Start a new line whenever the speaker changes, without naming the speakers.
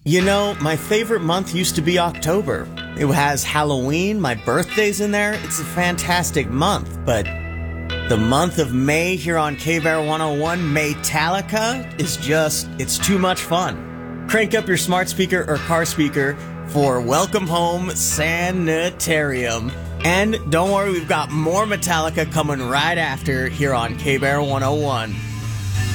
You know, my favorite month used to be October. It has Halloween, my birthday's in there. It's a fantastic month, but the month of May here on K-Bear 101, Maytallica, is just, it's too much fun. Crank up your smart speaker or car speaker for Welcome Home Sanitarium. And don't worry, we've got more Metallica coming right after here on K-Bear 101.